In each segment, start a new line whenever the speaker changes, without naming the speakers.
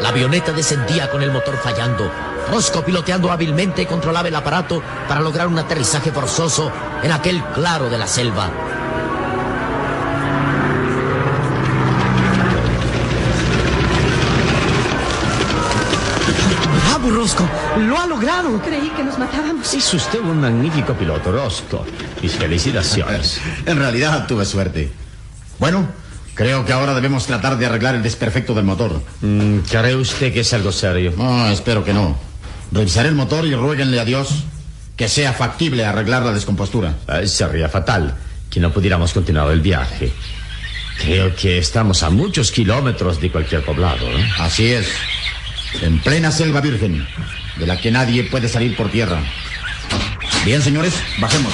La avioneta descendía con el motor fallando. Rosco, piloteando hábilmente, controlaba el aparato para lograr un aterrizaje forzoso en aquel claro de la selva.
¡Bravo, Rosco! ¡Lo ha logrado!
Creí que nos matábamos.
Es usted un magnífico piloto, Rosco. Mis felicitaciones.
En realidad tuve suerte. Bueno, creo que ahora debemos tratar de arreglar el desperfecto del motor.
¿Cree usted que es algo serio?
No, espero que no. Revisaré el motor y ruéguenle a Dios que sea factible arreglar la descompostura.
Sería fatal que no pudiéramos continuar el viaje. Creo que estamos a muchos kilómetros de cualquier poblado, ¿eh?
Así es. En plena selva virgen, de la que nadie puede salir por tierra. Bien, señores, bajemos.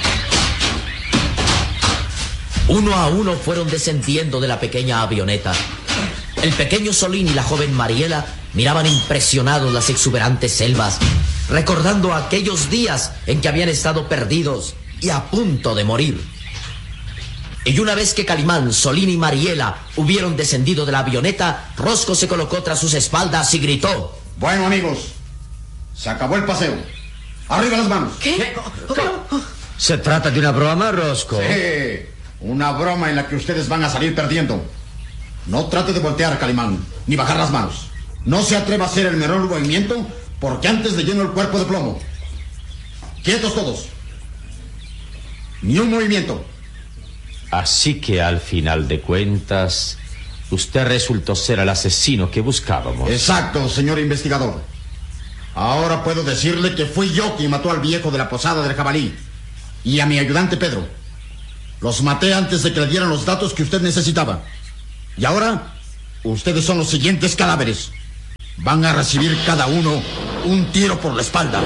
Uno a uno fueron descendiendo de la pequeña avioneta. El pequeño Solín y la joven Mariela miraban impresionados las exuberantes selvas, recordando aquellos días en que habían estado perdidos y a punto de morir. Y una vez que Calimán, Solín y Mariela hubieron descendido de la avioneta, Rosco se colocó tras sus espaldas y gritó:
Bueno, amigos, se acabó el paseo. ¡Arriba las manos!
¿Qué?
¿Se trata de una broma, Rosco?
Sí, una broma en la que ustedes van a salir perdiendo. No trate de voltear, Calimán, ni bajar las manos. No se atreva a hacer el menor movimiento, porque antes le lleno el cuerpo de plomo. Quietos todos. Ni un movimiento.
Así que al final de cuentas, usted resultó ser el asesino que buscábamos.
Exacto, señor investigador. Ahora puedo decirle que fui yo quien mató al viejo de la posada del jabalí y a mi ayudante Pedro. Los maté antes de que le dieran los datos que usted necesitaba. Y ahora, ustedes son los siguientes cadáveres. Van a recibir cada uno un tiro por la espalda.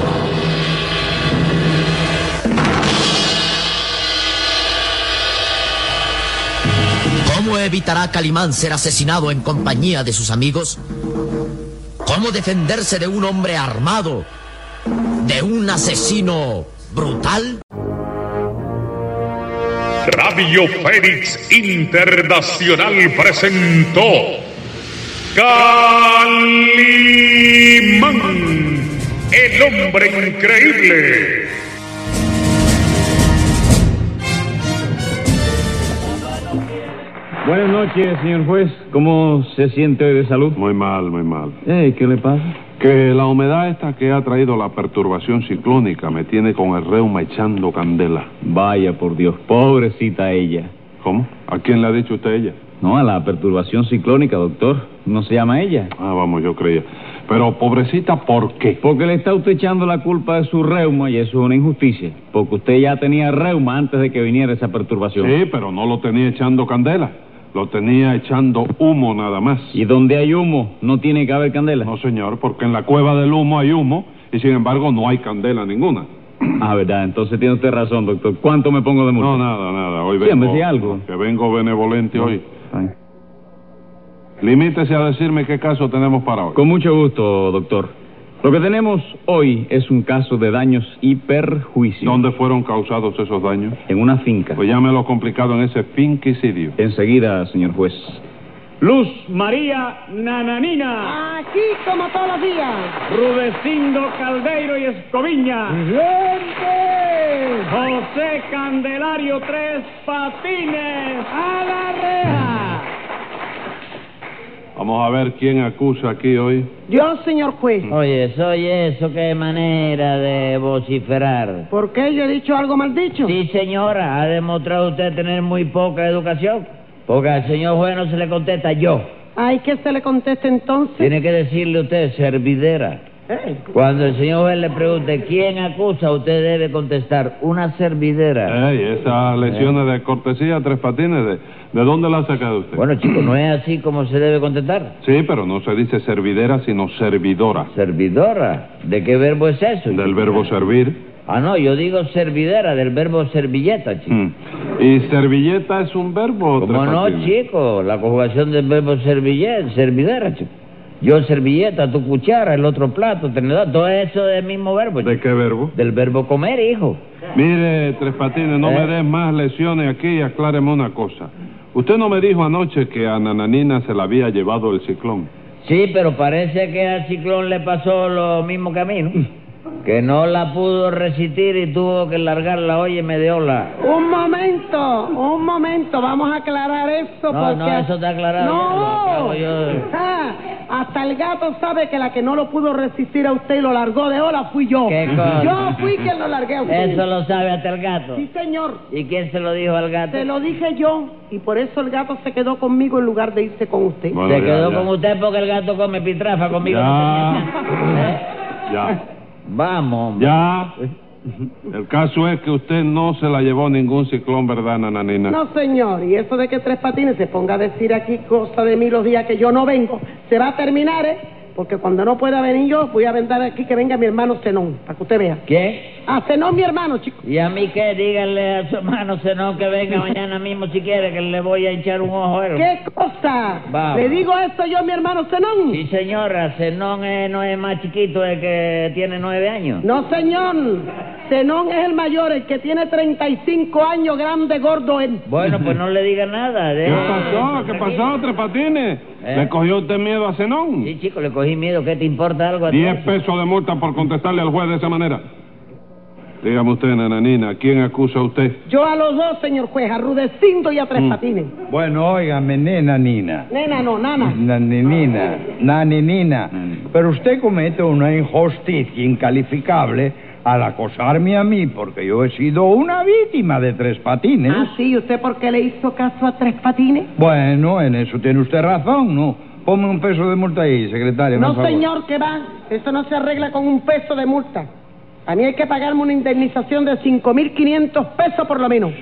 ¿Cómo evitará Calimán ser asesinado en compañía de sus amigos? ¿Cómo defenderse de un hombre armado? ¿De un asesino brutal?
Radio Fénix Internacional presentó Calimán, el hombre increíble.
Buenas noches, señor juez. ¿Cómo se siente hoy de salud?
Muy mal, muy mal.
¿Qué le pasa?
Que la humedad esta que ha traído la perturbación ciclónica me tiene con el reuma echando candela.
Vaya por Dios, pobrecita ella.
¿Cómo? ¿A quién le ha dicho usted ella?
No, a la perturbación ciclónica, doctor. ¿No se llama ella?
Ah, vamos, yo creía. Pero, pobrecita, ¿por qué?
Porque le está usted echando la culpa de su reuma y eso es una injusticia. Porque usted ya tenía reuma antes de que viniera esa perturbación.
Sí, pero no lo tenía echando candela. Lo tenía echando humo nada más.
¿Y donde hay humo no tiene que haber candela?
No, señor, porque en la cueva del humo hay humo y sin embargo no hay candela ninguna.
Ah, verdad, entonces tiene usted razón, doctor. ¿Cuánto me pongo de multa?
No, nada. Hoy
Sí, me
vengo...
decía algo.
Que vengo benevolente hoy.
Ay.
Limítese a decirme qué caso tenemos para hoy.
Con mucho gusto, doctor. Lo que tenemos hoy es un caso de daños y perjuicios.
¿Dónde fueron causados esos daños?
En una finca.
Pues llámelo complicado en ese finquicidio.
Enseguida, señor juez. Luz María Nananina.
Aquí como todos los días.
Rudecindo Caldeiro y Escoviña.
¡Gente!
José Candelario Tres Patines.
¡A la reja!
Vamos a ver quién acusa aquí hoy.
Yo, señor juez.
Oye, eso, qué manera de vociferar.
¿Por qué yo he dicho algo mal dicho?
Sí, señora, ha demostrado usted tener muy poca educación. Porque al señor juez no se le contesta yo.
Ay, ¿qué se le contesta entonces?
Tiene que decirle usted, servidera. Cuando el señor juez le pregunte quién acusa, usted debe contestar, una servidera.
Esas lesiones de cortesía, Tres Patines, ¿de dónde la ha sacado usted?
Bueno, chico, ¿no es así como se debe contestar?
Sí, pero no se dice servidera, sino servidora.
¿Servidora? ¿De qué verbo es eso?
Del verbo servir.
Ah, no, yo digo servidera, del verbo servilleta, chico.
¿Y servilleta es un verbo?
¿Cómo no, chico? La conjugación del verbo servidera, chico. Yo servilleta, tu cuchara, el otro plato, tenedor, todo eso es el mismo verbo, chico.
¿De qué verbo?
Del verbo comer, hijo.
Mire, Tres Patines, no me des más lesiones aquí y acláreme una cosa. Usted no me dijo anoche que a Nananina se la había llevado el ciclón.
Sí, pero parece que al ciclón le pasó lo mismo que a mí, ¿no? Que no la pudo resistir y tuvo que largarla, oye, me dio la...
Un momento, vamos a aclarar eso.
No,
porque...
no, eso está aclarado.
No,
Ya, lo acabo yo.
Hasta el gato sabe que la que no lo pudo resistir a usted y lo largó de ola fui yo.
¿Qué cosa?
Yo fui quien lo largué a usted.
Eso lo sabe hasta el gato.
Sí, señor.
¿Y quién se lo dijo al gato?
Se lo dije yo, y por eso el gato se quedó conmigo en lugar de irse con usted.
Bueno,
Se quedó
ya.
con usted porque el gato come pitrafa, conmigo
Ya.
no tenía.
Ya.
Vamos, hombre.
Ya. El caso es que usted no se la llevó ningún ciclón, ¿verdad, nananina?
No, señor, y eso de que Tres Patines se ponga a decir aquí cosas de mí los días que yo no vengo, se va a terminar, porque cuando no pueda venir yo, voy a vendar aquí que venga mi hermano Zenón, para que usted vea.
¿Qué?
Ah, Zenón, mi hermano, chico.
¿Y a mí qué? Díganle a su hermano Zenón que venga mañana mismo si quiere, que le voy a echar un ojo.
¿Qué cosa?
Vamos.
¿Le digo eso yo a mi hermano Zenón?
Sí, señora, Zenón no es más chiquito, el que tiene 9 años.
No, señor. Zenón es el mayor, el que tiene 35 años, grande, gordo él.
Bueno, pues no le diga nada.
¿Qué pasó? ¿Qué pasó, Tres Patines? ¿Le cogió usted miedo a Zenón?
Sí, chico, le cogí miedo. ¿Qué te importa algo a ti?
10 pesos de multa por contestarle al juez de esa manera. Dígame usted, nananina, ¿a quién acusa usted?
Yo a los dos, señor juez, a Rudecindo y a Tres Patines.
Bueno, óigame, nena, Nina.
Nena, no, nana.
Naninina. Pero usted comete una injusticia incalificable al acosarme a mí, porque yo he sido una víctima de Tres Patines.
Ah, sí, ¿usted por qué le hizo caso a Tres Patines?
Bueno, en eso tiene usted razón, ¿no? Ponme un peso de multa ahí, secretaria,
No,
por favor.
señor, que va. Eso no se arregla con un peso de multa. A mí hay que pagarme una indemnización de 5.500 pesos por lo menos.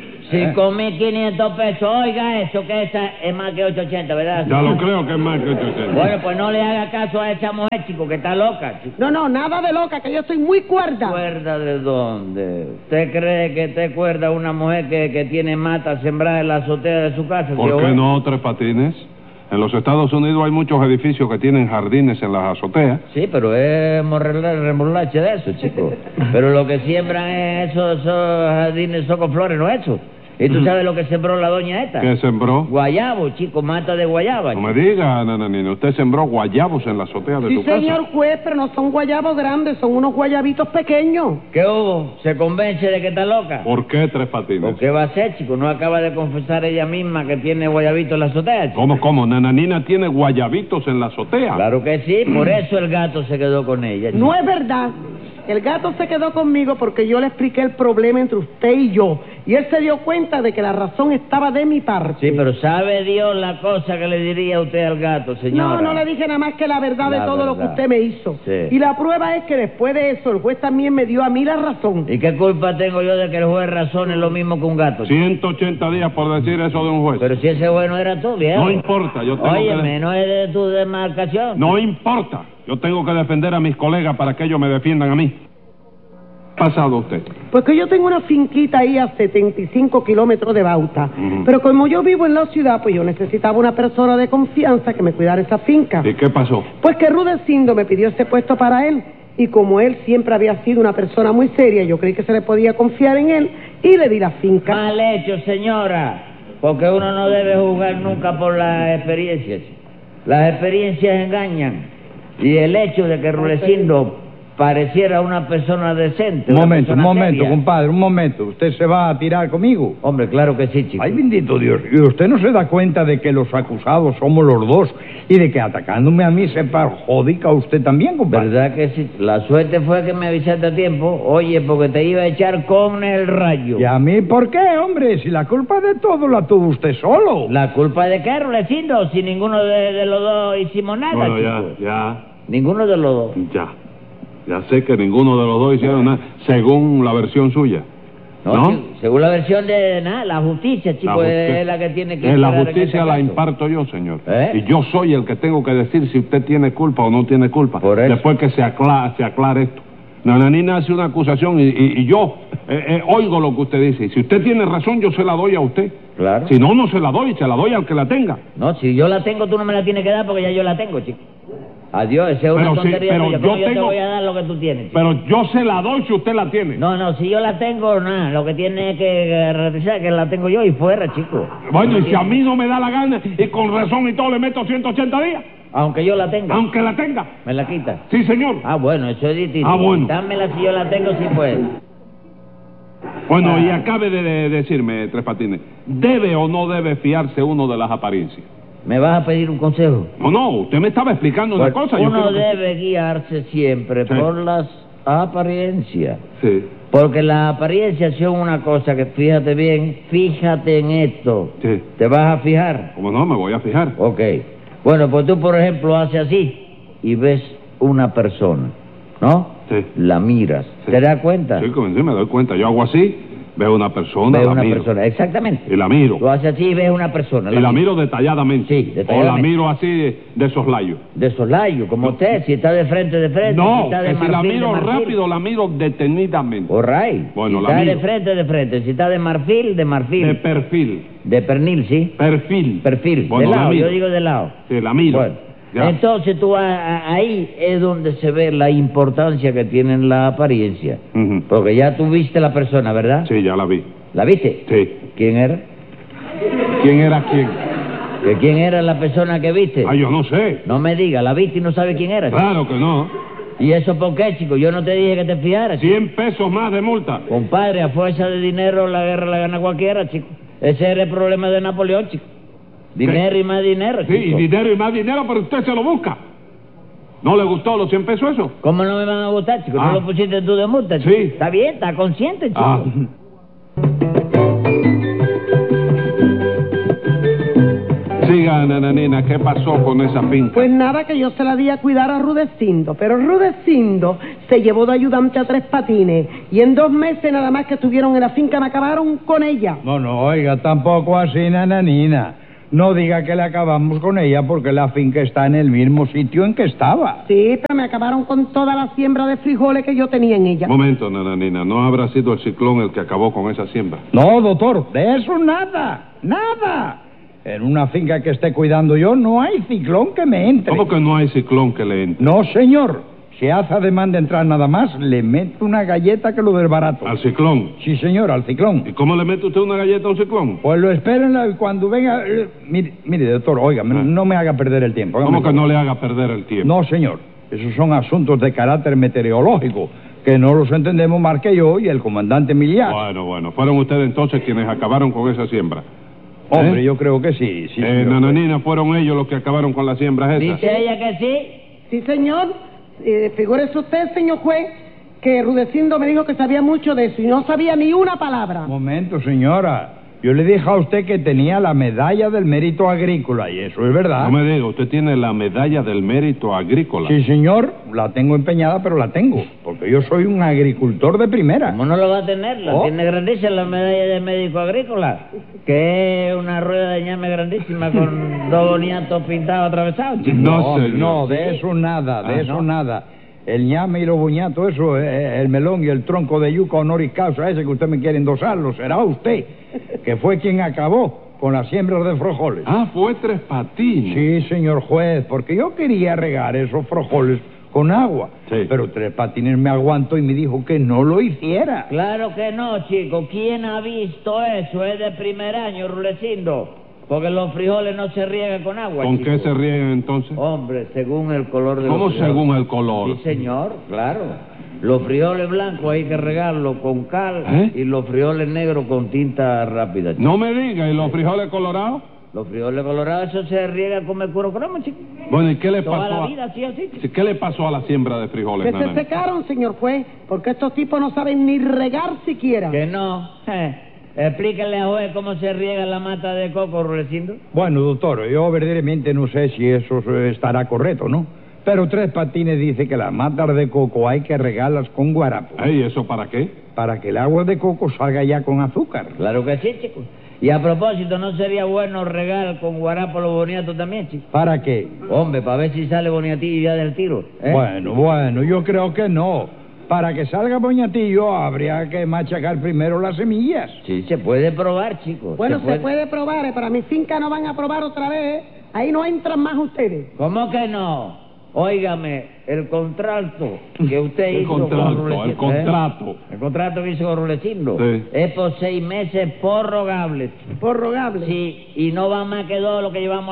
5.500 pesos. Oiga eso, que esa es más que 880, ¿verdad?
Ya lo creo que es más que 800.
Bueno, pues no le haga caso a esa mujer, chico, que está loca, chico.
No, nada de loca, que yo soy muy cuerda.
¿Cuerda de dónde? ¿Usted cree que te cuerda una mujer que tiene mata sembrada en la azotea de su casa?
¿Por qué no, Tres Patines? En los Estados Unidos hay muchos edificios que tienen jardines en las azoteas.
Sí, pero es remolache de eso, chico. Pero lo que siembran es esos jardines con flores, ¿no es eso? ¿Y tú sabes lo que sembró la doña esta?
¿Qué sembró?
Guayabo, chico, mata de guayaba.
No me diga, nananina, usted sembró guayabos en la azotea de
Sí,
su casa.
señor juez, pero no son guayabos grandes, son unos guayabitos pequeños.
¿Qué hubo? ¿Se convence de que está loca?
¿Por qué, Tres Patines?
¿Por qué va a ser, chico? ¿No acaba de confesar ella misma que tiene guayabitos en la azotea, chico?
¿Cómo? Nananina tiene guayabitos en la azotea.
Claro que sí, por eso el gato se quedó con ella, chico.
No es verdad. El gato se quedó conmigo porque yo le expliqué el problema entre usted y yo. Y él se dio cuenta de que la razón estaba de mi parte.
Sí, pero ¿sabe Dios la cosa que le diría usted al gato, señora?
No le dije nada más que la verdad
La
de todo lo que
verdad.
usted me hizo.
Sí.
Y la prueba es que después de eso, el juez también me dio a mí la razón.
¿Y qué culpa tengo yo de que el juez razone lo mismo que un gato, chico?
180 días por decir eso de un juez.
Pero si ese juez no era tú, viejo.
No importa, yo tengo
Óyeme, no es de tu demarcación.
No importa, yo tengo que defender a mis colegas para que ellos me defiendan a mí. ¿Qué ha pasado usted?
Pues que yo tengo una finquita ahí a 75 kilómetros de Bauta. Pero como yo vivo en la ciudad, pues yo necesitaba una persona de confianza que me cuidara esa finca.
¿Y qué pasó?
Pues que Rudecindo me pidió ese puesto para él. Y como él siempre había sido una persona muy seria, yo creí que se le podía confiar en él y le di la finca.
Mal hecho, señora. Porque uno no debe juzgar nunca por las experiencias. Las experiencias engañan. Y el hecho de que Rudecindo pareciera una persona decente.
Un
una
momento,
persona seria.
compadre, un momento. ¿Usted se va a tirar conmigo?
Hombre, claro que sí, chico.
Ay, bendito Dios. ¿Y usted no se da cuenta de que los acusados somos los dos y de que atacándome a mí se perjudica a usted también, compadre?
¿Verdad que sí? La suerte fue que me avisaste a tiempo. Oye, porque te iba a echar con el rayo.
¿Y a mí por qué, hombre? Si la culpa de todo la tuvo usted solo.
¿La culpa de qué, Rudecindo? Si ninguno de los dos hicimos nada,
Bueno,
chico.
ya.
Ninguno de los dos.
Ya sé que ninguno de los dos hicieron nada, según la versión suya. ¿No?
chico, según la versión de la justicia, chico, es la que tiene que
La
esperar en
justicia
este
la
caso.
imparto yo, señor.
¿Eh?
Y yo soy el que tengo que decir si usted tiene culpa o no tiene culpa.
Por eso.
Después que se aclare esto. Nananina hace una acusación y yo oigo lo que usted dice. Y si usted tiene razón, yo se la doy a usted.
Claro.
Si no, no se la doy al que la tenga.
No, si yo la tengo, tú no me la tienes que dar porque ya yo la tengo, chico. Adiós, esa es una
Pero sí,
tontería
pero
tuya.
yo
¿Cómo yo te
tengo-
voy a dar lo que tú tienes, chico?
Pero yo se la doy si usted la tiene.
No, si yo la tengo, nada. Lo que tiene es que garantizar que la tengo yo y fuera, chico.
Bueno, y si a mí no me da la gana y con razón y todo le meto 180 días.
Aunque yo la tenga.
Aunque la tenga.
¿Me la quita?
Sí, señor.
Ah, bueno, eso es distinto.
Ah, bueno.
Dámela si yo la tengo, si puede.
Bueno, y acabe de decirme, Tres Patines, ¿debe o no debe fiarse uno de las apariencias?
¿Me vas a pedir un consejo?
No, usted me estaba explicando una cosa.
Uno debe guiarse siempre por las apariencias.
Sí.
Porque las apariencias son una cosa que, fíjate bien, fíjate en esto.
Sí.
¿Te vas a fijar?
¿Cómo no? Me voy a fijar.
Ok. Bueno, pues tú, por ejemplo, haces así y ves una persona, ¿no?
Sí.
La miras.
Sí.
¿Te das cuenta?
Sí, como sí, me doy cuenta. Yo hago así, veo una persona,
Ves
la
una
miro.
persona, exactamente.
Y la miro.
Lo haces así y ves una persona.
Y la miro detalladamente.
Sí, detalladamente.
O la miro así de soslayo.
De soslayo, como usted, si está de frente, si
No,
está de
que si la
marfil,
miro
de marfil.
rápido, la miro detenidamente.
All right.
Bueno,
si
la
está
miro.
de frente, si está de marfil, de marfil.
De perfil.
De pernil, ¿sí?
Perfil.
Perfil,
Bueno,
de
la
lado,
miro.
yo digo de lado.
Sí, la miro.
Bueno,
Ya.
entonces tú ahí es donde se ve la importancia que tiene la apariencia.
Ujú.
Porque ya tú viste la persona, ¿verdad?
Sí, ya la vi.
¿La viste?
Sí.
¿Quién era?
¿Quién era quién?
¿Que quién era la persona que viste?
Ah, yo no sé.
No me diga, la viste y no sabe quién era.
Claro que no.
¿Y eso por qué, chico? Yo no te dije que te fijaras.
100 pesos más de multa.
Compadre, a fuerza de dinero la guerra la gana cualquiera, chico. Ese era el problema de Napoleón, chico. Dinero y más dinero,
Sí, y
chico.
dinero y más dinero, pero usted se lo busca. ¿No le gustó los 100 pesos eso?
¿Cómo no me van a gustar, chico?
Ah.
¿No lo pusiste tú de multa, chico?
Sí.
Está bien, está consciente, chico.
Ah. Siga, nananina, ¿qué pasó con esa finca?
Pues nada, que yo se la di a cuidar a Rudecindo, pero Rudecindo se llevó de ayudante a Tres Patines y en 2 meses nada más que estuvieron en la finca me acabaron con ella.
No, oiga, tampoco así, nananina. No diga que le acabamos con ella porque la finca está en el mismo sitio en que estaba.
Sí, pero me acabaron con toda la siembra de frijoles que yo tenía en ella.
Momento, nananina, ¿no habrá sido el ciclón el que acabó con esa siembra?
No, doctor, de eso nada, nada. En una finca que esté cuidando yo no hay ciclón que me entre.
¿Cómo que no hay ciclón que le entre?
No, señor. Si hace ademán de entrar nada más, le meto una galleta que lo desbarato.
¿Al ciclón?
Sí, señor, al ciclón.
¿Y cómo le mete usted una galleta a un ciclón?
Pues lo esperen y cuando venga... Mire, doctor, oiga, no me haga perder el tiempo.
¿Cómo que no le haga perder el tiempo?
No, señor. Esos son asuntos de carácter meteorológico, que no los entendemos más que yo y el comandante militar.
Bueno, fueron ustedes entonces quienes acabaron con esa siembra.
Hombre, yo creo que sí. Señor.
Nananina, ¿fueron ellos los que acabaron con las siembras esas?
¿Dice ella que sí?
Sí, señor. Figúrese usted, señor juez, que Rudecindo me dijo que sabía mucho de eso y no sabía ni una palabra.
Momento, señora. Yo le dije a usted que tenía la medalla del mérito agrícola, y eso es verdad.
No me diga, usted tiene la medalla del mérito agrícola.
Sí, señor, la tengo empeñada, pero la tengo, porque yo soy un agricultor de primera.
¿Cómo no lo va a tener? La tiene grandísima la medalla de médico agrícola, que es una rueda de ñame grandísima con 2 boniatos pintados atravesados, chico.
No, señor.
No, de eso nada, de eso
¿no?
nada. El ñame y los buñatos, eso, el melón y el tronco de yuca honoris causa ese que usted me quiere endosarlo, será usted, que fue quien acabó con las siembras de frijoles.
Ah, fue Tres Patines.
Sí, señor juez, porque yo quería regar esos frijoles con agua,
Sí.
pero Tres Patines me aguantó y me dijo que no lo hiciera.
Claro que no, chico. ¿Quién ha visto eso? Es de primer año, Rulecindo. Porque los frijoles no se riegan con agua,
¿Con
chico.
qué se riegan entonces?
Hombre, según el color de
¿Cómo
los frijoles.
según el color?
Sí, señor, claro. Los frijoles blancos hay que regarlos con cal y los frijoles negros con tinta rápida, chico.
No me diga, ¿y los frijoles colorados?
Los frijoles colorados, eso se riega con mercurocromo, chico.
Bueno, ¿y qué le
Toda
pasó
la
a...
vida, sí o sí, chico.
Sí, ¿qué le pasó a la siembra de frijoles,
Que se
nananina?
secaron, señor juez, porque estos tipos no saben ni regar siquiera.
Que no. Explíquenle a juez cómo se riega la mata de coco, Rulecindo.
Bueno, doctor, yo verdaderamente no sé si eso estará correcto, ¿no? Pero Tres Patines dice que las matas de coco hay que regarlas con guarapo,
Ey, ¿eso para qué?
para que el agua de coco salga ya con azúcar.
Claro que sí, chico. Y a propósito, ¿no sería bueno regar con guarapo los boniatos también, chico?
¿Para qué?
Hombre, para ver si sale boniatillo ya del tiro. ¿eh?
Bueno, yo creo que no. Para que salga boñatillo habría que machacar primero las semillas.
Sí, se puede probar, chicos.
Bueno, se puede probar, para mi finca no van a probar otra vez. Ahí no entran más ustedes.
¿Cómo que no? Óigame, el contrato que usted
El
hizo con
contrato,
Rulecindo,
el contrato.
El contrato que hizo con Rulecindo
Sí.
es por 6 meses prorrogables.
Prorrogable.
Sí, y no va más que 2 lo que llevamos ahí.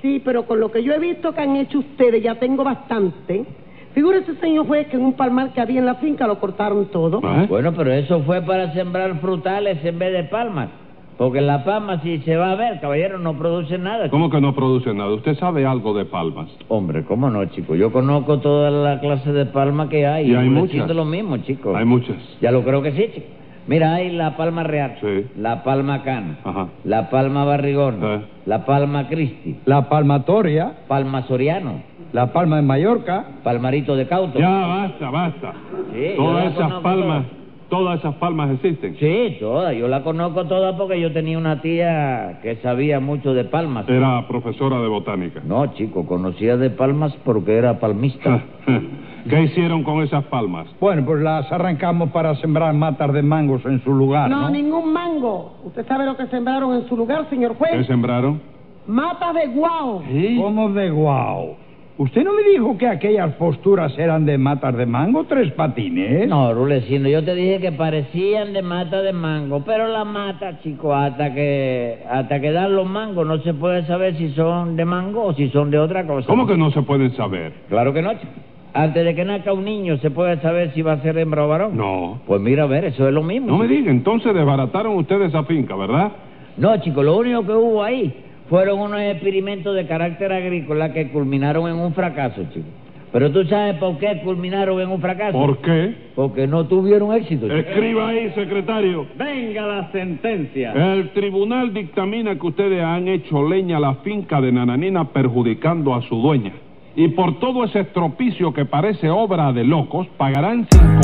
Sí, pero con lo que yo he visto que han hecho ustedes, ya tengo bastante. Figúrese, señor juez, que en un palmar que había en la finca lo cortaron todo.
Bueno, pero eso fue para sembrar frutales en vez de palmas. Porque la palma, si se va a ver, caballero, no produce nada.
¿Cómo que no produce nada? ¿Usted sabe algo de palmas?
Hombre, ¿cómo no, chico? Yo conozco toda la clase de palma que hay.
Y hay muchas.
Es lo mismo, chico.
Hay muchas.
Ya lo creo que sí, chico. Mira, hay la palma real,
sí,
la palma cana,
ajá,
la palma barrigón,
sí,
la palma cristi,
la palmatoria,
palma soriano,
la palma de Mallorca,
palmarito de cauto.
Ya, basta.
Sí,
Todas esas palmas existen.
Sí, todas. Yo la conozco todas porque yo tenía una tía que sabía mucho de palmas.
Era profesora de botánica.
No, chico, conocía de palmas porque era palmista.
¿Qué hicieron con esas palmas?
Bueno, pues las arrancamos para sembrar matas de mangos en su lugar, ¿no?
No, ningún mango. ¿Usted sabe lo que sembraron en su lugar, señor juez?
¿Qué sembraron?
Matas de guau.
¿Sí? ¿Cómo de guau? ¿Usted no me dijo que aquellas posturas eran de matas de mango, Tres Patines?
No, Rulecindo, yo te dije que parecían de mata de mango, pero la mata, chico, hasta que dan los mangos no se puede saber si son de mango o si son de otra cosa.
¿Cómo que no se pueden saber?
Claro que no, chico. Antes de que nazca un niño, ¿se puede saber si va a ser hembra o varón?
No.
Pues mira, a ver, eso es lo mismo.
No me diga, entonces desbarataron ustedes esa finca, ¿verdad?
No, chico, lo único que hubo ahí fueron unos experimentos de carácter agrícola que culminaron en un fracaso, chico. Pero tú sabes por qué culminaron en un fracaso.
¿Por qué?
Porque no tuvieron éxito, chico.
Escriba ahí, secretario.
Venga la sentencia.
El tribunal dictamina que ustedes han hecho leña a la finca de Nananina perjudicando a su dueña. Y por todo ese estropicio que parece obra de locos, pagarán 5